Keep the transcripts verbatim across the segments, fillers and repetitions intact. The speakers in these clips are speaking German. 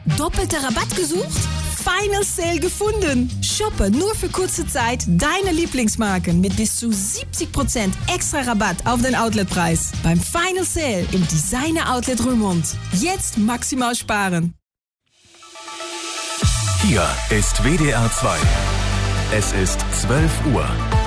Doppelter Rabatt gesucht? Final Sale gefunden! Shoppe nur für kurze Zeit deine Lieblingsmarken mit bis zu siebzig Prozent extra Rabatt auf den Outletpreis. Beim Final Sale im Designer Outlet Römond. Jetzt maximal sparen. Hier ist W D R zwei. Es ist zwölf Uhr.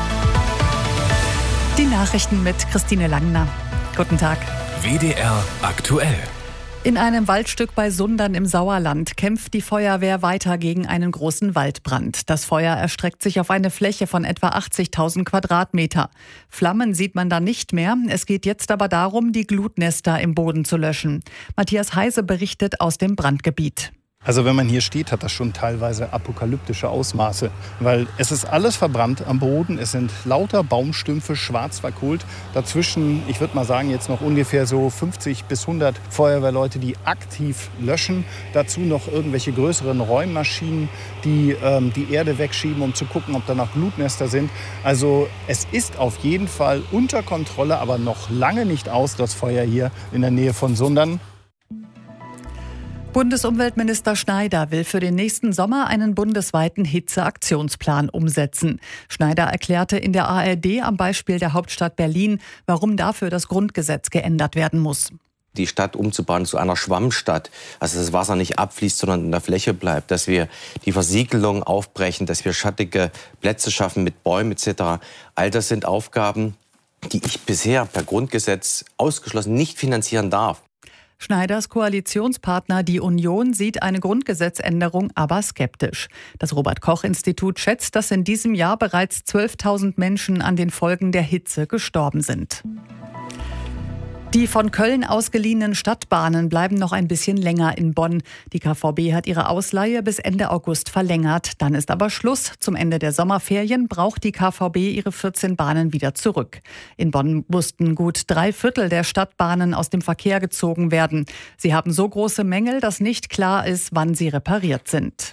Die Nachrichten mit Christine Langner. Guten Tag. W D R aktuell. In einem Waldstück bei Sundern im Sauerland kämpft die Feuerwehr weiter gegen einen großen Waldbrand. Das Feuer erstreckt sich auf eine Fläche von etwa achtzigtausend Quadratmeter. Flammen sieht man da nicht mehr. Es geht jetzt aber darum, die Glutnester im Boden zu löschen. Matthias Heise berichtet aus dem Brandgebiet. Also wenn man hier steht, hat das schon teilweise apokalyptische Ausmaße, weil es ist alles verbrannt am Boden, es sind lauter Baumstümpfe, schwarz verkohlt. Dazwischen, ich würde mal sagen, jetzt noch ungefähr so fünfzig bis hundert Feuerwehrleute, die aktiv löschen. Dazu noch irgendwelche größeren Räummaschinen, die ähm, die Erde wegschieben, um zu gucken, ob da noch Glutnester sind. Also es ist auf jeden Fall unter Kontrolle, aber noch lange nicht aus, das Feuer hier in der Nähe von Sundern. Bundesumweltminister Schneider will für den nächsten Sommer einen bundesweiten Hitzeaktionsplan umsetzen. Schneider erklärte in der A R D am Beispiel der Hauptstadt Berlin, warum dafür das Grundgesetz geändert werden muss. Die Stadt umzubauen zu einer Schwammstadt, also dass das Wasser nicht abfließt, sondern in der Fläche bleibt, dass wir die Versiegelung aufbrechen, dass wir schattige Plätze schaffen mit Bäumen et cetera. All das sind Aufgaben, die ich bisher per Grundgesetz ausgeschlossen nicht finanzieren darf. Schneiders Koalitionspartner Die Union sieht eine Grundgesetzänderung aber skeptisch. Das Robert-Koch-Institut schätzt, dass in diesem Jahr bereits zwölftausend Menschen an den Folgen der Hitze gestorben sind. Die von Köln ausgeliehenen Stadtbahnen bleiben noch ein bisschen länger in Bonn. Die K V B hat ihre Ausleihe bis Ende August verlängert. Dann ist aber Schluss. Zum Ende der Sommerferien braucht die K V B ihre vierzehn Bahnen wieder zurück. In Bonn mussten gut drei Viertel der Stadtbahnen aus dem Verkehr gezogen werden. Sie haben so große Mängel, dass nicht klar ist, wann sie repariert sind.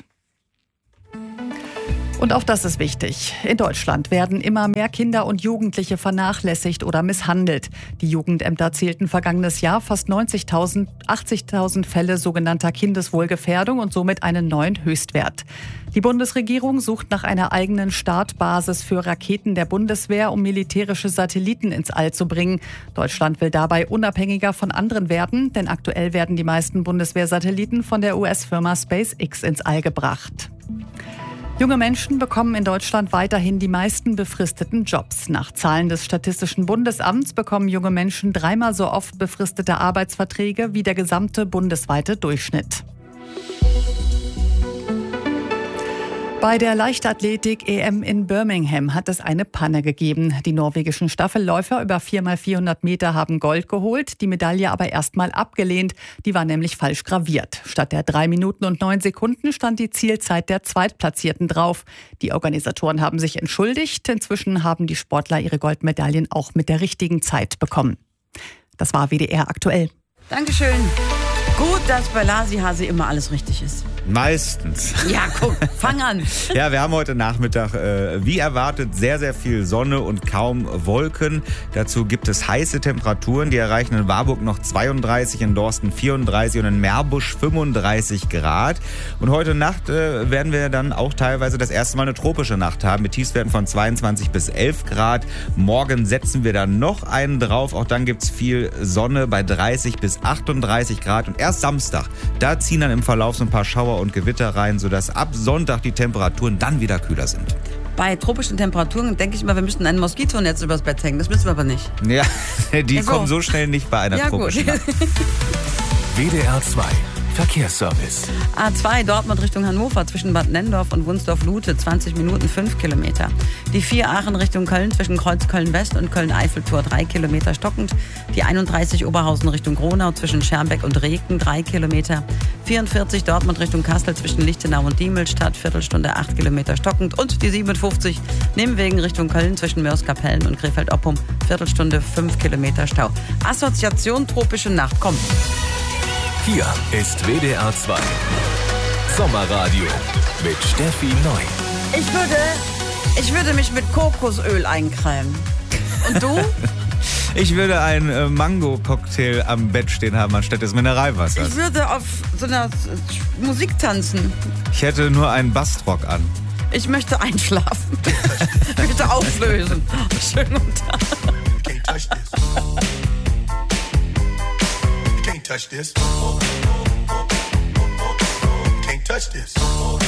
Und auch das ist wichtig. In Deutschland werden immer mehr Kinder und Jugendliche vernachlässigt oder misshandelt. Die Jugendämter zählten vergangenes Jahr fast neunzigtausend, achtzigtausend Fälle sogenannter Kindeswohlgefährdung und somit einen neuen Höchstwert. Die Bundesregierung sucht nach einer eigenen Startbasis für Raketen der Bundeswehr, um militärische Satelliten ins All zu bringen. Deutschland will dabei unabhängiger von anderen werden, denn aktuell werden die meisten Bundeswehrsatelliten von der U S-Firma SpaceX ins All gebracht. Junge Menschen bekommen in Deutschland weiterhin die meisten befristeten Jobs. Nach Zahlen des Statistischen Bundesamts bekommen junge Menschen dreimal so oft befristete Arbeitsverträge wie der gesamte bundesweite Durchschnitt. Bei der Leichtathletik-E M in Birmingham hat es eine Panne gegeben. Die norwegischen Staffelläufer über vier mal vierhundert Meter haben Gold geholt, die Medaille aber erstmal abgelehnt. Die war nämlich falsch graviert. Statt der drei Minuten und neun Sekunden stand die Zielzeit der Zweitplatzierten drauf. Die Organisatoren haben sich entschuldigt. Inzwischen haben die Sportler ihre Goldmedaillen auch mit der richtigen Zeit bekommen. Das war W D R aktuell. Dankeschön. Gut, dass bei Lasi Hase immer alles richtig ist. Meistens. Ja, guck, fang an. Ja, wir haben heute Nachmittag, äh, wie erwartet, sehr, sehr viel Sonne und kaum Wolken. Dazu gibt es heiße Temperaturen. Die erreichen in Warburg noch zweiunddreißig, in Dorsten vierunddreißig und in Meerbusch fünfunddreißig Grad. Und heute Nacht äh, werden wir dann auch teilweise das erste Mal eine tropische Nacht haben mit Tiefstwerten von zweiundzwanzig bis elf Grad. Morgen setzen wir dann noch einen drauf. Auch dann gibt es viel Sonne bei dreißig bis achtunddreißig Grad. Und erst Samstag, da ziehen dann im Verlauf so ein paar Schauer und Gewitter rein, sodass ab Sonntag die Temperaturen dann wieder kühler sind. Bei tropischen Temperaturen denke ich mal, wir müssten ein Moskitonetz übers Bett hängen. Das müssen wir aber nicht. Ja, die also. kommen so schnell nicht bei einer ja, tropischen Nacht. W D R zwei Verkehrsservice. A zwei Dortmund Richtung Hannover zwischen Bad Nendorf und Wunsdorf-Lute, zwanzig Minuten, fünf Kilometer. Die vier Aachen Richtung Köln zwischen Kreuz Köln-West und Köln-Eiffeltor, drei Kilometer stockend. Die einunddreißig Oberhausen Richtung Gronau zwischen Schermbeck und Reken, drei Kilometer. vierundvierzig Dortmund Richtung Kassel zwischen Lichtenau und Diemelstadt, Viertelstunde, acht Kilometer stockend. Und die siebenundfünfzig Nimwegen Richtung Köln zwischen Mörs-Kapellen und Krefeld-Oppum, Viertelstunde, fünf Kilometer Stau. Assoziation tropische Nacht, komm. Hier ist W D R zwei Sommerradio mit Steffi Neu. Ich würde, ich würde mich mit Kokosöl eincremen. Und du? Ich würde einen äh, Mango-Cocktail am Bett stehen haben, anstatt des Mineralwassers. Ich würde auf so einer Musik tanzen. Ich hätte nur einen Bastrock an. Ich möchte einschlafen. Ich möchte auflösen. Schönen guten Tag. Can't touch this. Can't touch this. Can't touch this.